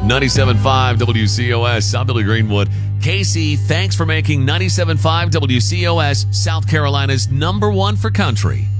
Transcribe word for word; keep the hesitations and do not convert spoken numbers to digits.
ninety-seven point five W C O S, I'm Billy Greenwood. Casey, thanks for making ninety-seven point five W C O S South Carolina's number one for country.